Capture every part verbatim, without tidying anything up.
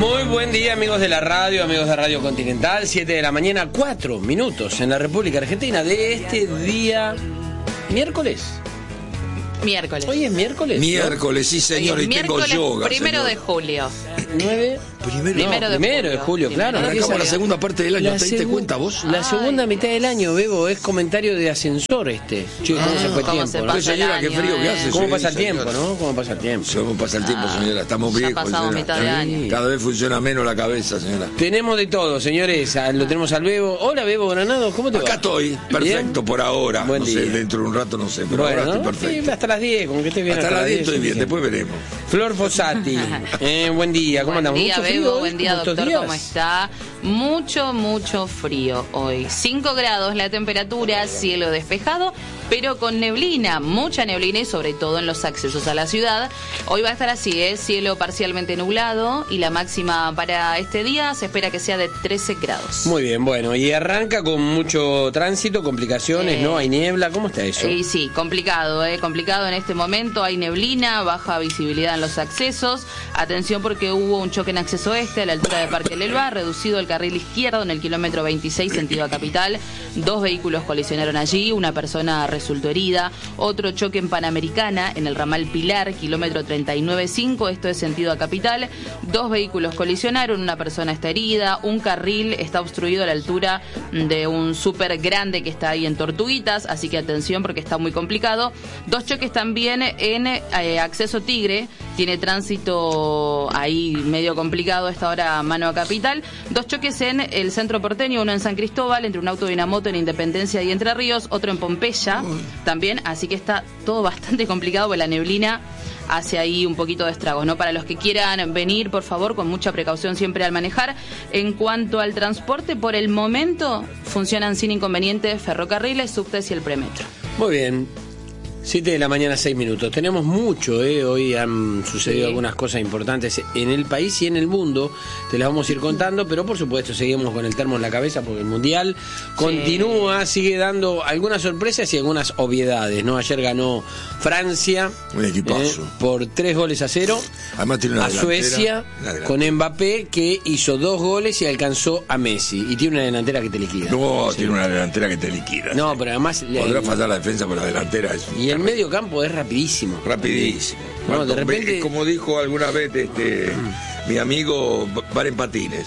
Muy buen día, amigos de la radio, amigos de Radio Continental. siete de la mañana, cuatro minutos en la República Argentina de este día miércoles. Miércoles. Hoy es miércoles. Miércoles, ¿no? Sí, señor, y tengo yoga. Primero señor. de julio. ¿Nueve? Primero, Primero no, de primero de julio, julio, claro. Ahora acaba la segunda parte del año, ¿te diste cuenta vos? La Ay. segunda mitad del año, Bebo, es comentario de ascensor este. Che, ¿cómo Ah, se fue cómo tiempo? se ¿no? pasa Pues, señora, el qué año, frío que eh. hace. ¿Cómo sí, pasa el señora. tiempo, no? ¿Cómo pasa el tiempo? ¿Cómo pasa el tiempo, señora? Estamos Ya viejos, ha pasado señora. mitad de año. Cada vez funciona menos la cabeza, señora. Tenemos de todo, señores. Ah, Lo tenemos al Bebo. Hola, Bebo Granado, ¿cómo te va? Acá estoy, perfecto ¿Bien? por ahora. Buen no sé, día. dentro de un rato no sé, pero Bueno, ahora ¿no? estoy perfecto. Sí, hasta las diez, como que estés bien. Hasta las diez estoy bien, suficiente. después veremos. Flor Fossati, eh, buen día, ¿cómo Buen andamos? día, ¿Mucho frío Bebo, hoy, buen día, como estos doctor, días? ¿cómo está? Mucho, mucho frío hoy. cinco grados la temperatura, cielo despejado, pero con neblina, mucha neblina y sobre todo en los accesos a la ciudad. Hoy va a estar así, ¿eh? Cielo parcialmente nublado y la máxima para este día se espera que sea de trece grados. Muy bien, bueno, y arranca con mucho tránsito, complicaciones, Eh, ¿no? Hay niebla, ¿cómo está eso? Y sí, complicado, ¿eh? Complicado en este momento. Hay neblina, baja visibilidad en los accesos. Atención porque hubo un choque en acceso este a la altura de Parque Lelva, reducido el carril izquierdo en el kilómetro veintiséis, sentido a Capital. Dos vehículos colisionaron allí, una persona resultó herida. Otro choque en Panamericana, en el ramal Pilar, kilómetro treinta y nueve cinco, esto es sentido a Capital. Dos vehículos colisionaron, una persona está herida. Un carril está obstruido a la altura de un súper grande que está ahí en Tortuguitas, así que atención porque está muy complicado. Dos choques también en eh, acceso Tigre, tiene tránsito ahí medio complicado a esta hora mano a Capital. Dos choques en el centro porteño, uno en San Cristóbal, entre un auto y una moto en Independencia y Entre Ríos, otro en Pompeya también, así que está todo bastante complicado porque la neblina hace ahí un poquito de estragos, ¿no? Para los que quieran venir, por favor, con mucha precaución siempre al manejar. En cuanto al transporte, por el momento funcionan sin inconvenientes ferrocarriles, subtes y el premetro. Muy bien. siete de la mañana, seis minutos. Tenemos mucho, ¿eh? Hoy han sucedido Sí. algunas cosas importantes en el país y en el mundo. Te las vamos a ir contando, pero por supuesto seguimos con el termo en la cabeza porque el Mundial continúa, sigue dando algunas sorpresas y algunas obviedades, ¿no? Ayer ganó Francia Un equipazo. eh, por tres goles a cero. Además tiene una A delantera, Suecia una delantera. con Mbappé, que hizo dos goles y alcanzó a Messi. Y tiene una delantera que te liquida. No, Sí. tiene una delantera que te liquida. No, pero además... Podrá el- fallar la defensa, pero la delantera es Y el medio campo es rapidísimo. rapidísimo. No, Cuando de repente- ve- como dijo alguna vez este, mi amigo, van en patines.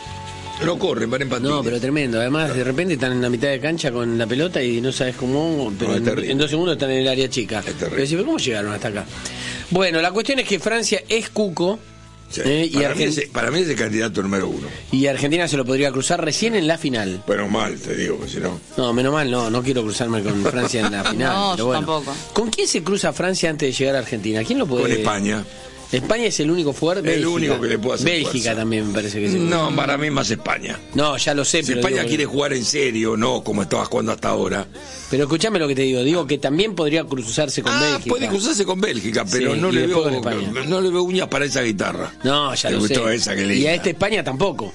No corren, van en patines. No, pero tremendo. Además, de repente están en la mitad de cancha con la pelota y no sabes cómo, pero No, es en, terrible. en dos segundos están en el área chica. Es terrible. Pero decís, ¿cómo llegaron hasta acá? Bueno, la cuestión es que Francia es cuco. Sí. eh, y, para, mí Argen- es, para mí es el candidato número uno. y Argentina se lo podría cruzar recién en la final. Bueno, mal, te digo, que si no. No, menos mal, no, no quiero cruzarme con Francia en la final. No, pero yo bueno. tampoco. ¿Con quién se cruza Francia antes de llegar a Argentina? ¿Quién lo puede? Con España. España es el único fuerte. El Bélgica. único que le puede hacer Bélgica fuerza. también me parece que sí. No, para mí más España. No, ya lo sé, Si pero España digo- quiere jugar en serio, no como estaba jugando hasta ahora. Pero escúchame lo que te digo, digo que también podría cruzarse con ah, Bélgica. puede cruzarse con Bélgica, pero Sí, no, y le después veo, con España. no le veo uñas para esa guitarra. No, ya Me lo gustó sé. esa, qué Y linda. a este España tampoco.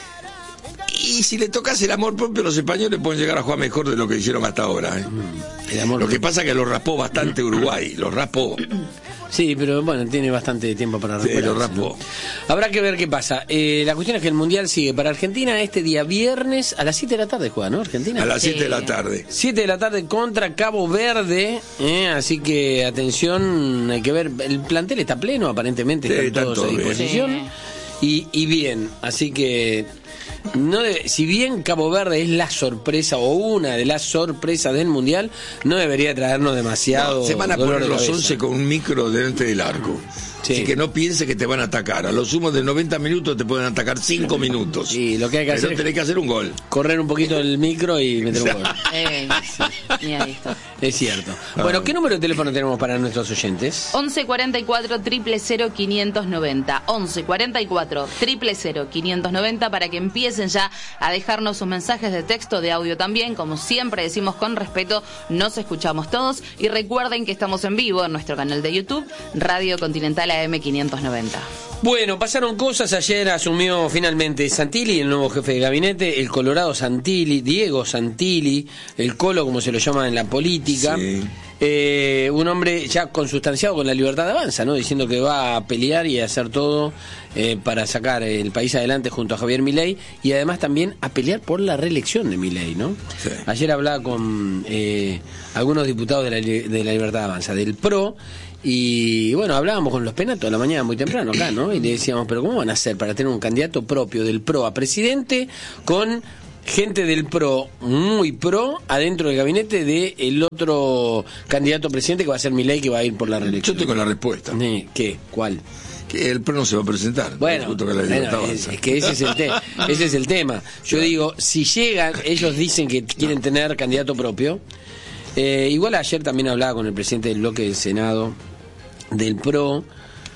Y si le tocas el amor propio, los españoles pueden llegar a jugar mejor de lo que hicieron hasta ahora. ¿eh? El amor Lo que pasa es que lo raspó bastante Uruguay, lo raspó. Sí, pero bueno, tiene bastante tiempo para Sí, recuperarse, lo raspó. ¿no? Habrá que ver qué pasa. Eh, la cuestión es que el Mundial sigue para Argentina este día viernes a las siete de la tarde juega, ¿no? Argentina. A las Sí. siete de la tarde. siete de la tarde contra Cabo Verde, ¿eh? Así que atención, hay que ver, el plantel está pleno, aparentemente Sí, están están todos a todos bien. disposición. Y, y bien, así que no debe- si bien Cabo Verde es la sorpresa o una de las sorpresas del Mundial, no debería traernos demasiado No, se van a dolor poner de los cabeza. once con un micro delante del arco. Sí. Así que no piense que te van a atacar. A los sumos de noventa minutos te pueden atacar cinco minutos. Sí, lo que hay que Pero hacer es tenés que hacer un gol. correr un poquito el micro y meter un gol. Eh, y ahí está. Es cierto. Ah. Bueno, ¿qué número de teléfono tenemos para nuestros oyentes? once cuarenta y cuatro, cero cero cero, quinientos noventa. once cuarenta y cuatro, cero cero cero, quinientos noventa para que empiecen ya a dejarnos sus mensajes de texto, de audio también. Como siempre decimos con respeto, nos escuchamos todos. Y recuerden que estamos en vivo en nuestro canal de YouTube, Radio Continental A M quinientos noventa. Bueno, pasaron cosas. Ayer asumió finalmente Santilli, el nuevo jefe de gabinete, el Colorado Santilli, Diego Santilli, el Colo como se lo llama en la política. Sí. Eh, un hombre ya consustanciado con la Libertad Avanza, ¿no? Diciendo que va a pelear y a hacer todo eh, para sacar el país adelante junto a Javier Milei y además también a pelear por la reelección de Milei, ¿no? Sí. Ayer hablaba con eh, algunos diputados de la, de la Libertad Avanza, del P R O, y bueno, hablábamos con los Penatos a la mañana muy temprano acá, ¿no? Y le decíamos, pero ¿cómo van a hacer para tener un candidato propio del P R O a presidente con gente del P R O muy pro adentro del gabinete de el otro candidato presidente que va a ser Milei, que va a ir por la reelección? Yo tengo la respuesta. ¿Qué? ¿Cuál? Que el P R O no se va a presentar. Bueno, que la bueno es, es que ese es el, te ese es el tema. Yo digo, si llegan, ellos dicen que quieren no. tener candidato propio. Eh, igual ayer también hablaba con el presidente del bloque del Senado del P R O,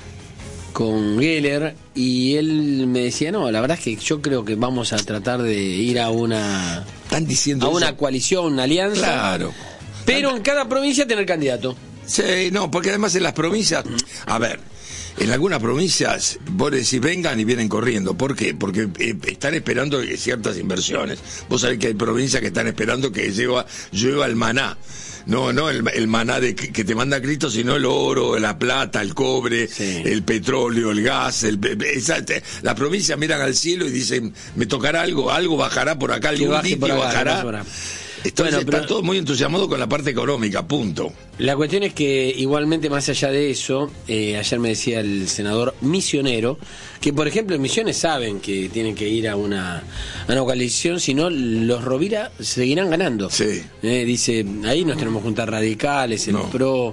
con Geller, y él me decía, no, la verdad es que yo creo que vamos a tratar de ir a una Están diciendo a una eso. coalición, una alianza, claro, pero en cada provincia tener candidato. Sí, no, porque además en las provincias, a ver, en algunas provincias vos decís vengan y vienen corriendo. ¿Por qué? Porque eh, están esperando ciertas inversiones. Vos sabés que hay provincias que están esperando que lleva, llueva el maná. No, no el, el maná de, que te manda Cristo, sino el oro, la plata, el cobre, sí. el petróleo, el gas. El, esa, las provincias miran al cielo y dicen, me tocará algo, algo bajará por acá, algún litio bajará. Entonces, bueno, pero está todo muy entusiasmado con la parte económica, punto. La cuestión es que igualmente, más allá de eso, eh, ayer me decía el senador Misionero que, por ejemplo, en Misiones saben que tienen que ir a una, a una coalición, si no los Rovira seguirán ganando. Sí. Eh, dice, ahí nos tenemos que juntar radicales, el no. P R O,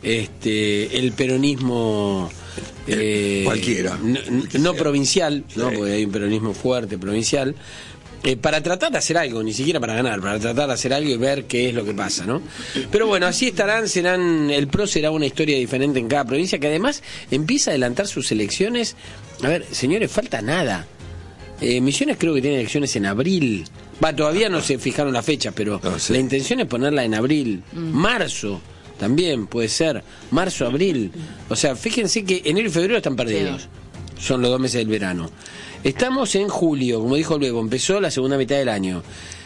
este, el peronismo eh, cualquiera, no, no provincial, ¿no? Sí. Porque hay un peronismo fuerte provincial. Eh, para tratar de hacer algo, ni siquiera para ganar, para tratar de hacer algo y ver qué es lo que pasa, ¿no? Pero bueno, así estarán, serán, el P R O será una historia diferente en cada provincia, que además empieza a adelantar sus elecciones. A ver, señores, falta nada. Eh, Misiones creo que tiene elecciones en abril. Va, todavía no se fijaron la fecha, pero no sé. La intención es ponerla en abril, mm. marzo. También puede ser, marzo, abril. O sea, fíjense que enero y febrero están perdidos. Sí. Son los dos meses del verano. Estamos en julio, como dijo luego, empezó la segunda mitad del año.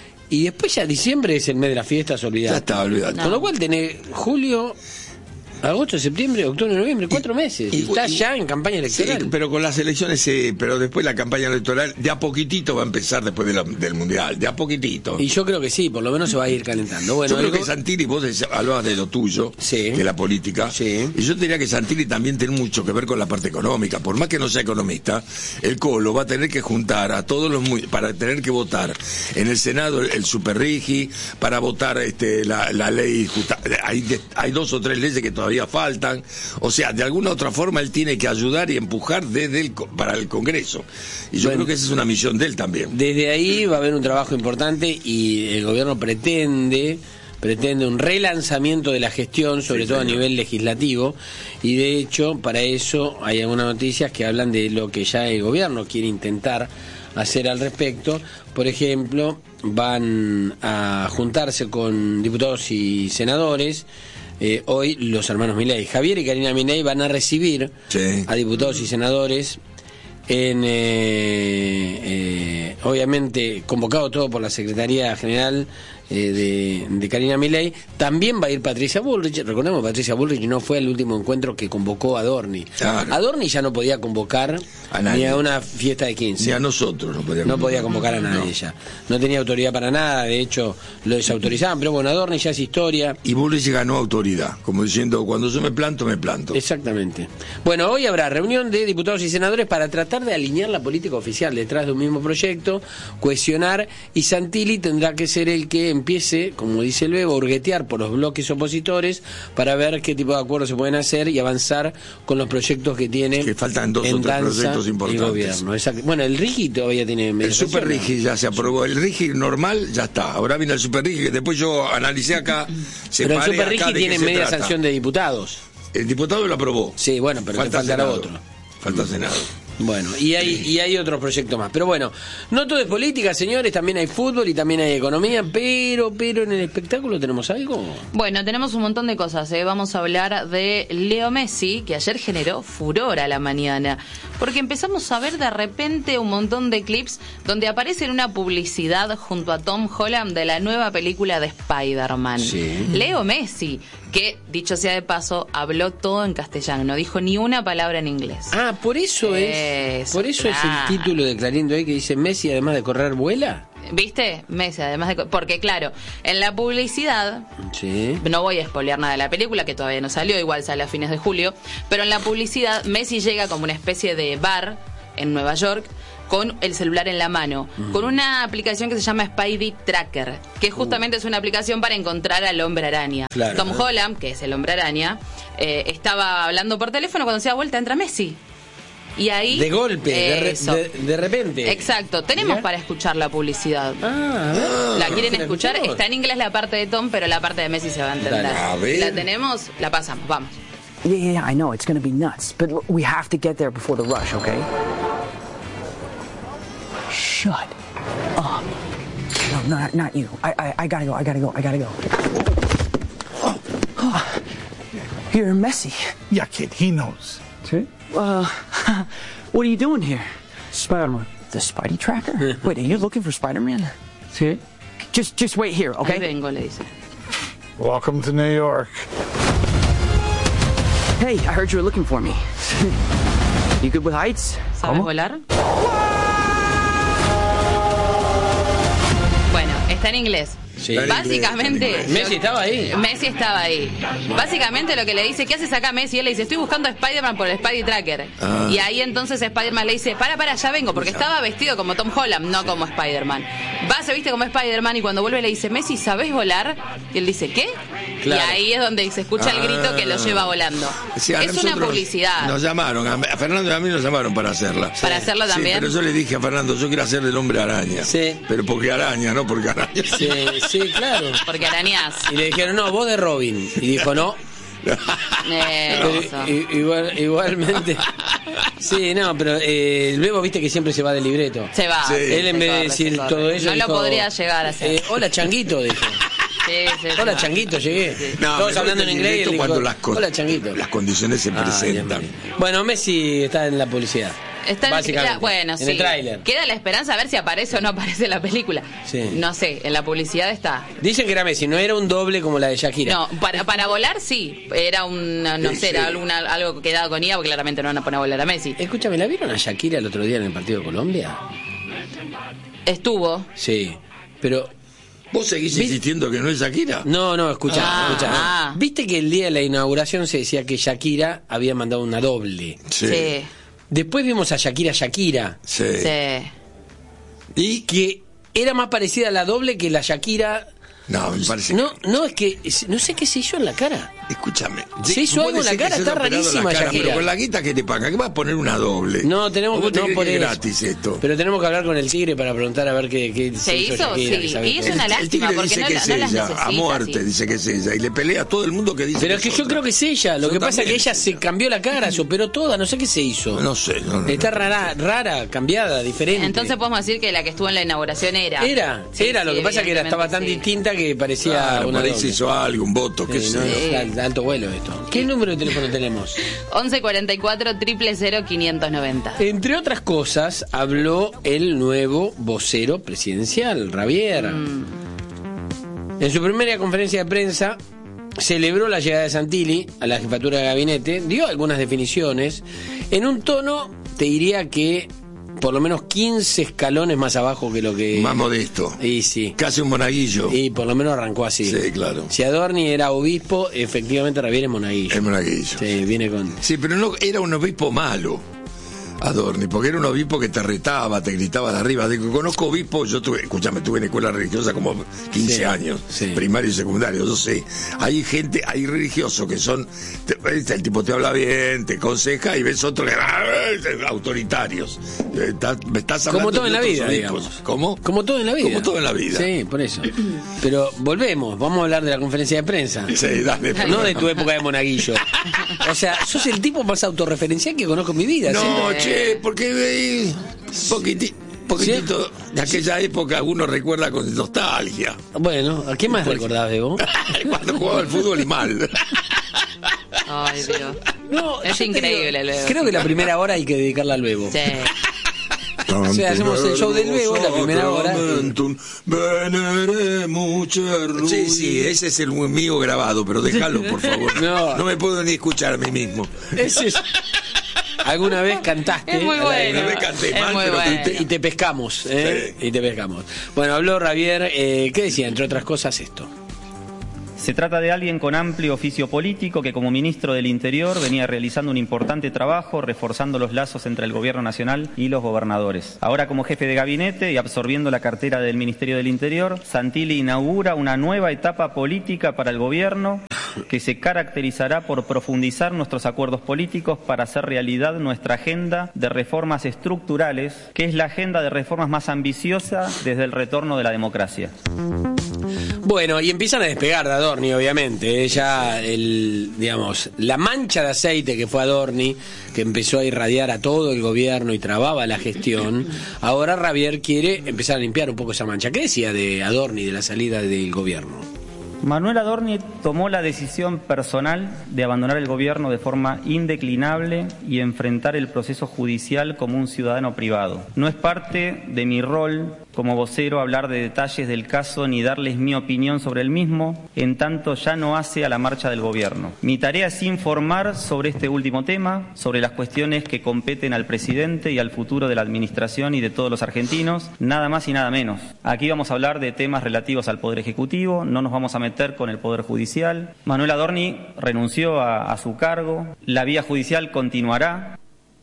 Y después ya diciembre es el mes de las fiestas, olvidate. Ya está, olvidate. No. Con lo cual tenés julio, agosto, septiembre, octubre, noviembre, cuatro meses. Y, y está y, ya en campaña electoral. Sí, pero con las elecciones, sí, pero después la campaña electoral de a poquitito va a empezar después de la, del Mundial, de a poquitito. Y yo creo que sí, por lo menos se va a ir calentando. Bueno, yo creo algo... que Santilli, vos hablabas de lo tuyo, sí. que la política, sí. y yo diría que Santilli también tiene mucho que ver con la parte económica. Por más que no sea economista, el Colo va a tener que juntar a todos los, para tener que votar en el Senado el, el Superrigi, para votar este, la, la ley, justa, hay, hay dos o tres leyes que todavía faltan. O sea, de alguna otra forma él tiene que ayudar y empujar desde el, para el Congreso. Y yo bueno, creo que esa es una misión de él también. Desde ahí va a haber un trabajo importante y el gobierno pretende pretende un relanzamiento de la gestión, sobre sí, todo señor. a nivel legislativo, y de hecho para eso hay algunas noticias que hablan de lo que ya el gobierno quiere intentar hacer al respecto. Por ejemplo, van a juntarse con diputados y senadores. Eh, hoy los hermanos Milei, Javier y Karina Milei, van a recibir sí. a diputados y senadores en eh, eh, obviamente convocado todo por la Secretaría General eh, de, de Karina Milei. También va a ir Patricia Bullrich. Recordemos que Patricia Bullrich no fue al último encuentro que convocó a Adorni. Claro. Adorni ya no podía convocar a ni a una fiesta de quince. Ni a nosotros no podía no convocar. podía convocar a nadie no. ya. No tenía autoridad para nada, de hecho lo desautorizaban, pero bueno, Adorni ya es historia. Y Bullrich ganó autoridad, como diciendo, cuando yo me planto, me planto. Exactamente. Bueno, hoy habrá reunión de diputados y senadores para tratar de alinear la política oficial detrás de un mismo proyecto, cohesionar, y Santilli tendrá que ser el que empiece, como dice luego, a hurguetear por los bloques opositores para ver qué tipo de acuerdos se pueden hacer y avanzar con los proyectos que tiene. Que faltan dos o tres proyectos importantes. Gobierno. Exacto. Bueno, el RIGI todavía tiene. El Super RIGI ya se aprobó. El RIGI normal ya está. Ahora viene el Super RIGI que después yo analicé acá. Pero el Super RIGI tiene media trata. sanción de diputados. El diputado lo aprobó. Sí, bueno, pero falta te faltará otro. Falta Senado. Bueno, y hay y hay otros proyectos más. Pero bueno, no todo es política, señores, también hay fútbol y también hay economía, pero pero en el espectáculo tenemos algo. Bueno, tenemos un montón de cosas, ¿eh? Vamos a hablar de Leo Messi, que ayer generó furor a la mañana, porque empezamos a ver de repente un montón de clips donde aparece en una publicidad junto a Tom Holland de la nueva película de Spider-Man. Sí. Leo Messi, que, dicho sea de paso, habló todo en castellano, no dijo ni una palabra en inglés. Ah, por eso es. Eso, Por eso claro. es el título de Clarín de hoy que dice Messi, además de correr, vuela. ¿Viste? Messi, además de... Porque, claro, en la publicidad... Sí. No voy a spoilear nada de la película, que todavía no salió, igual sale a fines de julio. Pero en la publicidad, Messi llega como una especie de bar en Nueva York con el celular en la mano, uh-huh. con una aplicación que se llama Spidey Tracker, que justamente uh. es una aplicación para encontrar al hombre araña. Claro. Tom Holland, que es el hombre araña, eh, estaba hablando por teléfono, cuando se da vuelta entra Messi. Y ahí... De golpe, de, re, de, de repente. Exacto. Tenemos ¿Ya? para escuchar la publicidad. Ah, ah, ¿La quieren escuchar? Está en inglés la parte de Tom, pero la parte de Messi se va a entender. Dale, la tenemos, la pasamos, vamos. Yeah, yeah, yeah, I know, it's gonna be nuts. But we have to get there before the rush, okay? Shut up. No, no, not you. I, I, I gotta go, I gotta go, I gotta go. Oh, oh. You're Messi. Yeah, kid, he knows. See? Uh, what are you doing here? Spider-Man. The Spidey Tracker? Wait, are you looking for Spider-Man? See? Just, just wait here, okay? Ahí vengo, le dice. Welcome to New York. Hey, I heard you were looking for me. You good with heights? ¿Sabes volar? Bueno, está en inglés. Sí. Básicamente... Messi estaba ahí. Messi estaba ahí. Básicamente lo que le dice, ¿qué haces acá, Messi? Él le dice, estoy buscando a Spider-Man por el Spidey Tracker. Ah. Y ahí entonces Spider-Man le dice, para, para, ya vengo, porque estaba vestido como Tom Holland, no como Spider-Man. Va, se viste como Spider-Man y cuando vuelve le dice, Messi, ¿sabés volar? Y él dice, ¿qué? Claro. Y ahí es donde se escucha ah. el grito que lo lleva volando. Sí, es una publicidad. Nos llamaron, a Fernando y a mí nos llamaron para hacerla. ¿Para sí. hacerlo también? Sí, pero yo le dije a Fernando, yo quiero hacer el hombre araña. Sí. Pero porque araña, no porque araña. Sí, sí, claro. Porque arañás. Y le dijeron, no, vos de Robin. Y dijo, no. Eh, pero, igual, igualmente. Sí, no, pero eh, luego viste que siempre se va del libreto. Se va. Sí. Él en vez de decir corre. todo eso. No dijo, lo podría llegar a hacer. Eh, hola, Changuito, dijo. Sí, sí, hola, sí. Changuito, llegué. Sí. No, todos hablando en inglés. Y cuando dijo, las, hola, Changuito. Las condiciones se ah, presentan. Bien, bien. Bueno, Messi está en la publicidad. Está en, Básicamente, la, bueno, en sí. el tráiler. Queda la esperanza a ver si aparece o no aparece en la película. Sí. No sé, en la publicidad está. Dicen que era Messi, no era un doble como la de Shakira. No, para, para volar sí. Era un, no sí, sé, sí. era alguna, algo quedado con I A, porque claramente no van a poner a volar a Messi. Escúchame, ¿la vieron a Shakira el otro día en el partido de Colombia? Estuvo. Sí, pero... ¿Vos seguís insistiendo que no es Shakira? No, no, escucha, ah, escucha. Ah. Viste que el día de la inauguración se decía que Shakira había mandado una doble. Sí. sí. Después vimos a Shakira Shakira. Sí. sí. Y que era más parecida a la doble que la Shakira. No, me parece No, que... no, es que no sé qué se hizo en la cara. Escúchame. Se hizo algo en la cara, está rarísima la cara, Shakira. Pero con la guita que te paga, ¿qué vas a poner una doble? No, tenemos que no por es gratis esto. Pero tenemos que hablar con el Tigre para preguntar a ver qué, qué se, se hizo. hizo Shakira, sí. Que y es una el, lástima el tigre porque dice no, que la, es no las ella, necesita. a muerte sí. dice que es ella y le pelea a todo el mundo que dice. Pero que es que es yo otra. creo que es ella. Lo yo que pasa es que ella es se cambió la cara, se operó toda, no sé qué se hizo. No sé. No, no, Está no, rara, rara, cambiada, diferente. Entonces podemos decir que la que estuvo en la inauguración era. Era, sí, era. sí, lo que pasa es que era, estaba tan sí. distinta que parecía claro, una parece hizo algo, un voto, qué sí, sé no, yo. no, alto vuelo esto. ¿Qué número de teléfono tenemos? once cuarenta y cuatro, cero cero cero, quinientos noventa. Entre otras cosas, habló el nuevo vocero presidencial, Javier. Mm. En su primera conferencia de prensa, celebró la llegada de Santilli a la jefatura de gabinete, dio algunas definiciones, en un tono, te diría que por lo menos quince escalones más abajo que lo que... Más modesto. Y sí. Casi un monaguillo. Y por lo menos arrancó así. Sí, claro. Si Adorni era obispo, efectivamente Javier es monaguillo. Es monaguillo. Sí, viene con... Sí, pero no era un obispo malo, Adorni, porque era un obispo que te retaba, te gritaba de arriba. Digo, conozco obispos, yo tuve, escúchame, tuve en escuela religiosa como quince sí, años, sí. primario y secundario, yo sé. Hay gente, hay religiosos que son, te, el tipo te habla bien, te aconseja y ves otros que autoritarios. Está, me estás hablando como todo en la vida, obispos. digamos. ¿Cómo? Como todo en la vida. Como todo en la vida. Sí, por eso. Pero volvemos, vamos a hablar de la conferencia de prensa. Sí, dale. No de tu época de monaguillo. O sea, sos el tipo más autorreferencial que conozco en mi vida. No, ¿sí? che, porque veis poquitito, poquitito ¿sí? de aquella época uno recuerda con nostalgia. Bueno, ¿a qué más pues, recordás de vos? Cuando jugaba al fútbol y mal. Ay, Dios. No, es increíble, digo, Luego. Creo que la primera hora hay que dedicarla al Luego. Sí. O sea, hacemos el show del Bebo, la primera hora. Y... Sí, sí, ese es el mío grabado, pero déjalo, por favor. No, no me puedo ni escuchar a mí mismo. Ese es... ¿Alguna vez cantaste? Es muy bueno. Alguna vez canté Es mal, muy pero bueno. Y te, y te pescamos, ¿eh? Sí. Y te pescamos. Bueno, habló Javier, eh, ¿qué decía? Entre otras cosas esto. Se trata de alguien con amplio oficio político que como ministro del Interior venía realizando un importante trabajo reforzando los lazos entre el gobierno nacional y los gobernadores. Ahora como jefe de gabinete y absorbiendo la cartera del Ministerio del Interior, Santilli inaugura una nueva etapa política para el gobierno que se caracterizará por profundizar nuestros acuerdos políticos para hacer realidad nuestra agenda de reformas estructurales, que es la agenda de reformas más ambiciosa desde el retorno de la democracia. Bueno, y empiezan a despegar de Adorni, obviamente. Ya, el, digamos, la mancha de aceite que fue Adorni, que empezó a irradiar a todo el gobierno y trababa la gestión, ahora Javier quiere empezar a limpiar un poco esa mancha. ¿Qué decía de Adorni, de la salida del gobierno? Manuel Adorni tomó la decisión personal de abandonar el gobierno de forma indeclinable y enfrentar el proceso judicial como un ciudadano privado. No es parte de mi rol como vocero hablar de detalles del caso ni darles mi opinión sobre el mismo, en tanto ya no hace a la marcha del gobierno. Mi tarea es informar sobre este último tema, sobre las cuestiones que competen al presidente y al futuro de la administración y de todos los argentinos, nada más y nada menos. Aquí vamos a hablar de temas relativos al Poder Ejecutivo, no nos vamos a meter con el Poder Judicial. Manuel Adorni renunció a, a su cargo, la vía judicial continuará.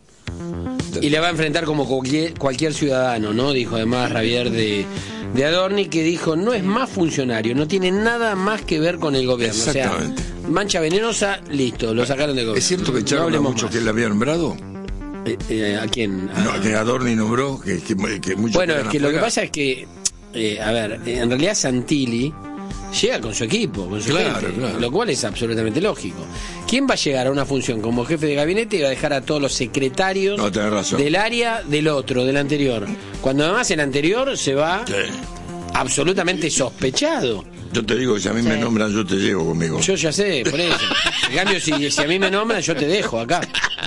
Y le va a enfrentar como cualquier, cualquier ciudadano, ¿no? Dijo además Javier de, de Adorni, que dijo, no es más funcionario, no tiene nada más que ver con el gobierno. Exactamente. O sea, mancha venenosa, listo, lo sacaron del gobierno. ¿Es cierto que echaron no a muchos más. que él había nombrado? Eh, eh, ¿A quién? A... No, que Adorni nombró, que, que, que muchos Bueno, es quedan que lo que afuera. pasa es que, eh, a ver, en realidad Santilli llega con su equipo, con su Claro, gente, claro. lo cual es absolutamente lógico. ¿Quién va a llegar a una función como jefe de gabinete y va a dejar a todos los secretarios No, tenés razón. del área del otro, del anterior? Cuando además el anterior se va Sí. absolutamente sospechado. Yo te digo, si a mí me nombran, yo te llevo conmigo. Yo ya sé, por eso. En cambio, si, si a mí me nombran, yo te dejo acá.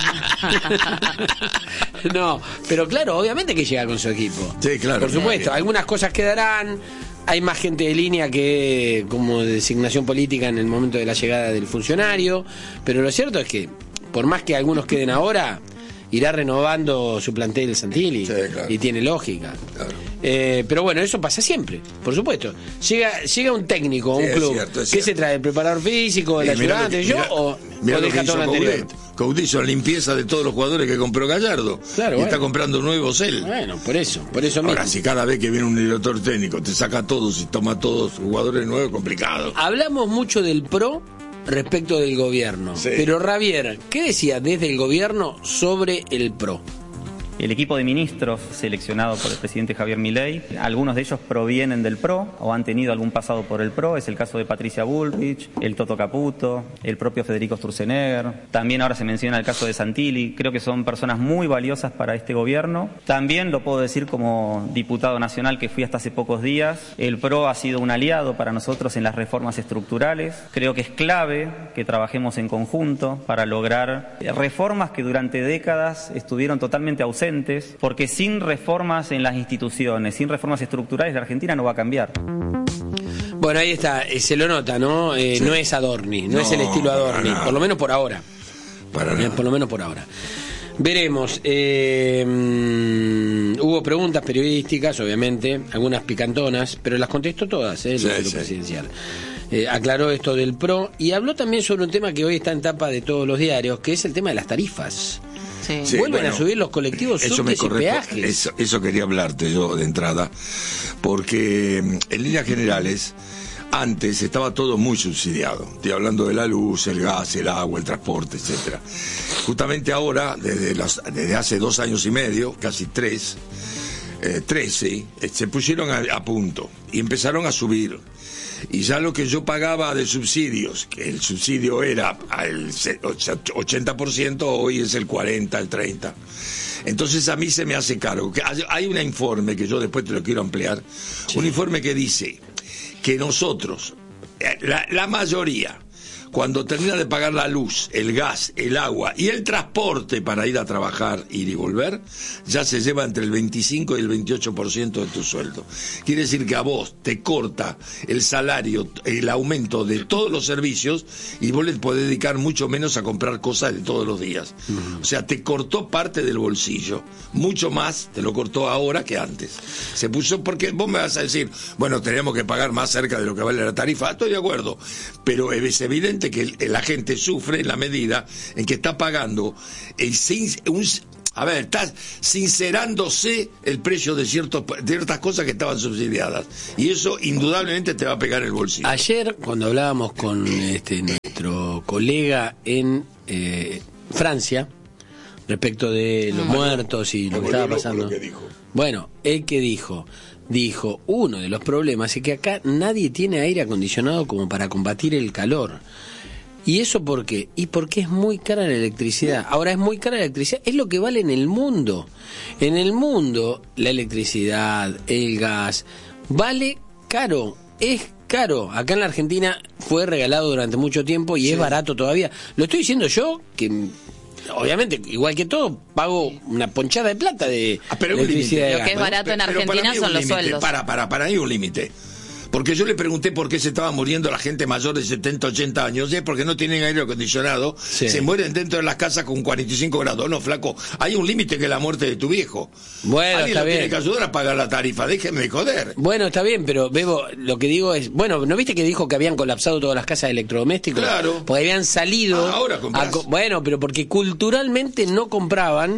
No, pero claro, obviamente que llega con su equipo. Sí, claro. Por supuesto, Bien. algunas cosas quedarán. Hay más gente de línea que como designación política en el momento de la llegada del funcionario. Pero lo cierto es que, por más que algunos queden ahora, irá renovando su plantel de Santilli. Sí, claro. Y tiene lógica. Claro. Eh, pero bueno, eso pasa siempre, por supuesto. Llega llega un técnico a un Sí, es club. cierto, es ¿Qué cierto. se trae? ¿El preparador físico, el Y mirá ayudante, lo que- yo mirá- o, mirá o lo deja que todo hizo lo anterior? Coudet. Coudet hizo limpieza de todos los jugadores que compró Gallardo. Claro, y bueno. está comprando nuevos él. Bueno, por eso, por eso mismo. Ahora, si cada vez que viene un director técnico te saca a todos y toma a todos jugadores nuevos, complicado. Hablamos mucho del pro respecto del gobierno. Sí. Pero Javier, ¿qué decía desde el gobierno sobre el pro? El equipo de ministros seleccionado por el presidente Javier Milei, algunos de ellos provienen del P R O o han tenido algún pasado por el P R O, es el caso de Patricia Bullrich, el Toto Caputo, el propio Federico Sturzenegger, también ahora se menciona el caso de Santilli, creo que son personas muy valiosas para este gobierno. También lo puedo decir como diputado nacional que fui hasta hace pocos días, el P R O ha sido un aliado para nosotros en las reformas estructurales, creo que es clave que trabajemos en conjunto para lograr reformas que durante décadas estuvieron totalmente ausentes, porque sin reformas en las instituciones, sin reformas estructurales, la Argentina no va a cambiar. Bueno, ahí está, eh, se lo nota, ¿no? Eh, Sí. No es Adorni, no, No, es el estilo para Adorni, nada. por lo menos por ahora. Para Eh, nada. por lo menos por ahora. Veremos. eh, mm, hubo preguntas periodísticas, obviamente, algunas picantonas, pero las contestó todas, ¿eh? El Sí, vocero sí. presidencial. Eh, aclaró esto del P R O y habló también sobre un tema que hoy está en tapa de todos los diarios, que es el tema de las tarifas. Sí. Sí, Vuelven bueno, a subir los colectivos, Eso me subtes y correspo- peajes. Eso, eso quería hablarte yo de entrada, porque mm, en líneas generales, antes estaba todo muy subsidiado. Estoy hablando de la luz, el gas, el agua, el transporte, etcétera. Justamente ahora, desde, las- desde hace dos años y medio, casi tres, eh, tres, sí, eh, se pusieron a, a punto y empezaron a subir. Y ya lo que yo pagaba de subsidios, que el subsidio era al se- ochenta por ciento, hoy es el cuarenta, el treinta. Entonces a mí se me hace caro. Que hay- Hay un informe que yo después te lo quiero ampliar, un informe que dice que nosotros, eh, la, la mayoría, cuando termina de pagar la luz, el gas, el agua y el transporte para ir a trabajar, ir y volver, ya se lleva entre el veinticinco y el veintiocho por ciento de tu sueldo. Quiere decir que a vos te corta el salario, el aumento de todos los servicios, y vos le podés dedicar mucho menos a comprar cosas de todos los días. Uh-huh. O sea, te cortó parte del bolsillo, mucho más te lo cortó ahora que antes. Se puso, porque vos me vas a decir, bueno, tenemos que pagar más cerca de lo que vale la tarifa, estoy de acuerdo, pero es evidente que la gente sufre en la medida en que está pagando el, un, a ver, está sincerándose el precio de, ciertos, de ciertas cosas que estaban subsidiadas, y eso indudablemente te va a pegar el bolsillo. Ayer, cuando hablábamos con este nuestro colega en eh, Francia, respecto de los no, muertos y lo que estaba pasando, que dijo. Bueno, el que dijo dijo, uno de los problemas es que acá nadie tiene aire acondicionado como para combatir el calor. ¿Y eso por qué? Y porque es muy cara la electricidad. Ahora, es muy cara la electricidad, es lo que vale en el mundo. En el mundo, la electricidad, el gas, vale caro, es caro. Acá en la Argentina fue regalado durante mucho tiempo y sí. Es barato todavía. Lo estoy diciendo yo, que obviamente, igual que todo, pago una ponchada de plata de ah, pero electricidad. Lo que es barato en Argentina son los sueldos. Para, para, para, hay un límite. Porque yo le pregunté por qué se estaba muriendo la gente mayor de setenta, ochenta años, y es porque no tienen aire acondicionado, sí. Se mueren dentro de las casas con cuarenta y cinco grados. No, flaco, hay un límite que es la muerte de tu viejo. Bueno, alguien está lo bien. Tiene que ayudar a pagar la tarifa, déjenme de joder. Bueno, está bien, pero Bebo, lo que digo es, bueno, ¿no viste que dijo que habían colapsado todas las casas de electrodomésticos? Claro. Porque habían salido... Ah, ahora compras. A, bueno, pero porque culturalmente no compraban...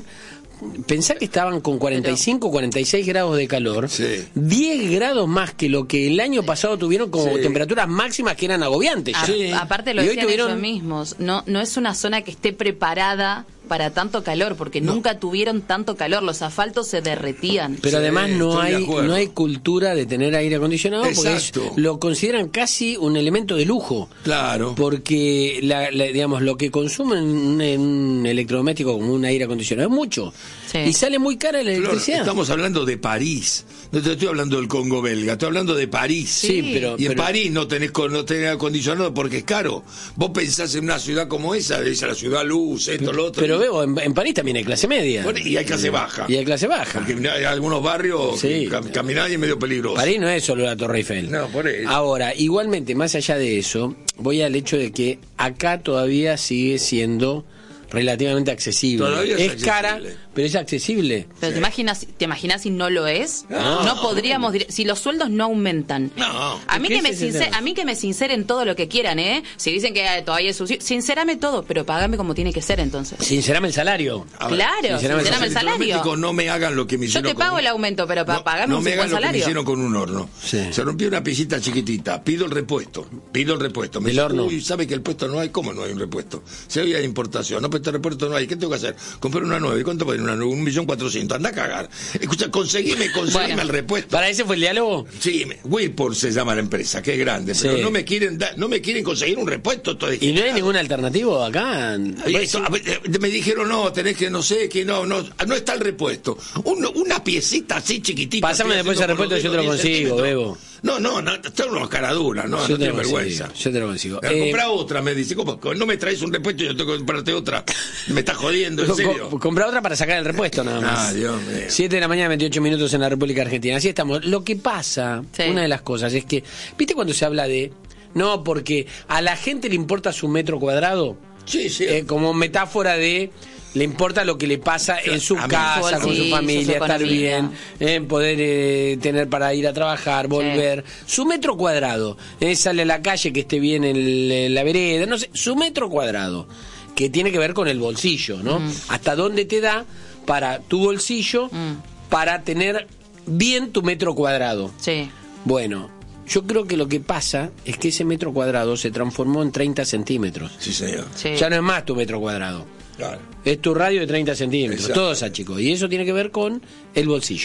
Pensá que estaban con cuarenta y cinco, cuarenta y seis grados de calor, sí. diez grados más que lo que el año pasado tuvieron como sí. temperaturas máximas que eran agobiantes. A, sí. Aparte lo y decían tuvieron... ellos mismos, no, no es una zona que esté preparada para tanto calor, porque no. nunca tuvieron tanto calor, los asfaltos se derretían. Pero sí, además no hay de no hay cultura de tener aire acondicionado. Exacto. Porque es, lo consideran casi un elemento de lujo. Claro. Porque la, la, digamos lo que consumen un, un electrodoméstico como un aire acondicionado es mucho. Sí. Y sale muy cara la electricidad. Flor, estamos hablando de París. No te estoy hablando del Congo belga, estoy hablando de París. Sí, pero y en pero... París no tenés no tenés aire acondicionado porque es caro. Vos pensás en una ciudad como esa, esa la ciudad luz, esto, lo otro. Pero veo en, en París también hay clase media. Bueno, y hay clase baja. Y hay clase baja. Porque hay algunos barrios sí. que caminar y es medio peligroso. París no es solo la Torre Eiffel. No, por eso. Ahora, igualmente, más allá de eso, voy al hecho de que acá todavía sigue siendo relativamente accesible. Todavía es, es accesible. cara, pero es accesible. Pero te imaginas, te imaginas si no lo es. No, no podríamos, si los sueldos no aumentan. No. A mí que me sincer, a mí que me sinceren todo lo que quieran, ¿eh? Si dicen que todavía es subsidio, sincerame todo, pero pagame como tiene que ser entonces. Sincerame el salario. Claro, sincerame, sincerame el salario. No me hagan lo que me hicieron. Yo te pago con... el aumento, pero no, pagame no un me hagan lo salario. que me hicieron con un horno. Sí. Se rompió una piecita chiquitita, pido el repuesto, pido el repuesto. Me ¿El dice, horno? Uy, ¿sabe que el repuesto no hay? ¿Cómo no hay un repuesto? Se había importación, no, pero este repuesto no hay. ¿Qué tengo que hacer? Comprar una nueva. ¿Y cuánto puede una nueva? Un millón cuatrocientos. Anda a cagar. Escucha, conseguime, conseguime bueno, el repuesto. ¿Para ese fue el diálogo? Sí, Whirlpool se llama la empresa, que es grande, sí. Pero no me quieren da, no me quieren conseguir un repuesto. Todo ¿Y no hay ningún alternativo acá? Eso, me dijeron, no, tenés que, no sé, que no, no, no está el repuesto. Un, una piecita así chiquitita. Pásame después el repuesto y yo te lo consigo, Bebo. No, no, no, están unos caraduras, no, yo no tengo vergüenza. Yo te lo consigo. Eh, compra otra, me dice, ¿cómo? No me traes un repuesto y yo tengo que comprarte otra. Me estás jodiendo, en serio. Compra otra para sacar el repuesto, nada más. Ah, Dios mío. siete de la mañana, veintiocho minutos en la República Argentina. Así estamos. Lo que pasa, sí. Una de las cosas es que, ¿viste cuando se habla de, no, porque a la gente le importa su metro cuadrado? Sí, sí. Eh, como metáfora de... Le importa lo que le pasa en su a casa, con su familia, estar bien, eh, poder eh, tener para ir a trabajar, volver. Sí. Su metro cuadrado, eh, sale a la calle, que esté bien en, en la vereda, no sé, su metro cuadrado, que tiene que ver con el bolsillo, ¿no? Mm. Hasta dónde te da para tu bolsillo, mm. para tener bien tu metro cuadrado. Sí. Bueno, yo creo que lo que pasa es que ese metro cuadrado se transformó en treinta centímetros. Sí, señor. Sí. Ya no es más tu metro cuadrado. Claro. Es tu radio de treinta centímetros, exacto. Todos a chicos. Y eso tiene que ver con el bolsillo.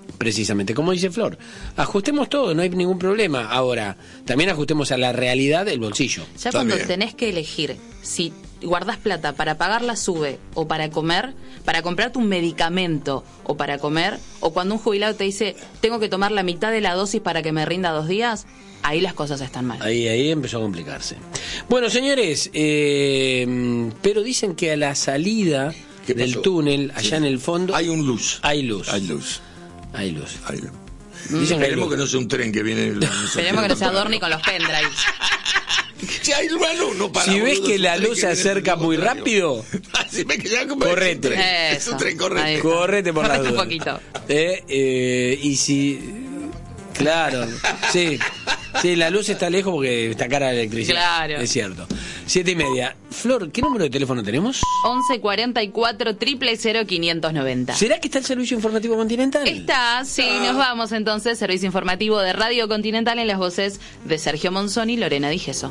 Precisamente, como dice Flor, ajustemos todo, no hay ningún problema. Ahora, también ajustemos a la realidad el bolsillo. Ya cuando tenés que elegir si guardás plata para pagar la SUBE o para comer, para comprarte un medicamento o para comer, o cuando un jubilado te dice, tengo que tomar la mitad de la dosis para que me rinda dos días, ahí las cosas están mal. Ahí, ahí empezó a complicarse. Bueno, señores, eh, pero dicen que a la salida del túnel, allá sí, en el fondo, hay un luz. Hay luz. Hay luz. Hay luz. Hay luz. Dicen que, Esperemos que no sea un tren que viene. Esperemos que no se adorne con los pendrives. Si hay luz, no para. Si ves que la luz se acerca muy rápido, si ves que ya correte. Es un tren, es un tren, correte. Correte por la duda. un poquito. Eh, eh, y si. Claro, sí. Sí, la luz está lejos porque está cara la electricidad. Claro. Es cierto. Siete y media. Flor, ¿qué número de teléfono tenemos? once cuarenta y cuatro, cero cero cero, quinientos noventa. ¿Será que está el Servicio Informativo Continental? Está, sí, Ah. nos vamos entonces. Servicio Informativo de Radio Continental en las voces de Sergio Monzón y Lorena Di Gesso.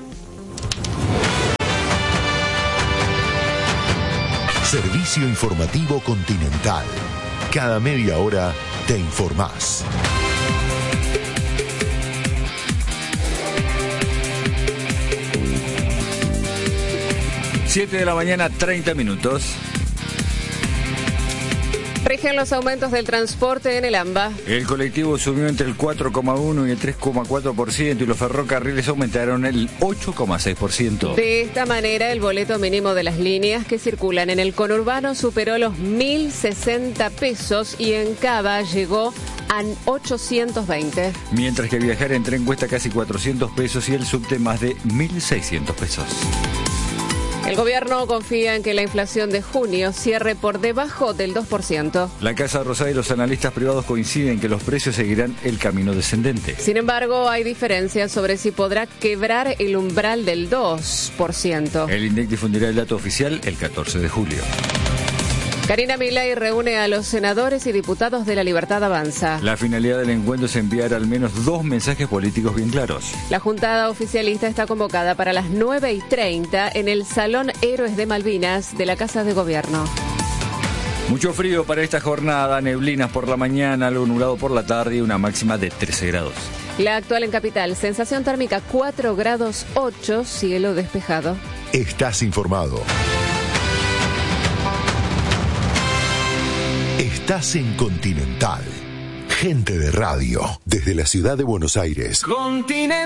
Servicio Informativo Continental. Cada media hora te informás. siete de la mañana, treinta minutos. Rigen los aumentos del transporte en el AMBA. El colectivo subió entre el cuatro coma uno y el tres coma cuatro por ciento y los ferrocarriles aumentaron el ocho coma seis por ciento. De esta manera, el boleto mínimo de las líneas que circulan en el conurbano superó los mil sesenta pesos y en Cava llegó a ochocientos veinte. Mientras que viajar en tren cuesta casi cuatrocientos pesos y el subte más de mil seiscientos pesos. El gobierno confía en que la inflación de junio cierre por debajo del dos por ciento. La Casa Rosada y los analistas privados coinciden que los precios seguirán el camino descendente. Sin embargo, hay diferencias sobre si podrá quebrar el umbral del dos por ciento. El INDEC difundirá el dato oficial el catorce de julio. Karina Milei reúne a los senadores y diputados de La Libertad Avanza. La finalidad del encuentro es enviar al menos dos mensajes políticos bien claros. La juntada oficialista está convocada para las nueve y treinta en el Salón Héroes de Malvinas de la Casa de Gobierno. Mucho frío para esta jornada, neblinas por la mañana, algo nublado por la tarde y una máxima de trece grados. La actual en Capital, sensación térmica cuatro grados ocho, cielo despejado. Estás informado. Estás en Continental. Gente de radio. Desde la ciudad de Buenos Aires. Continental.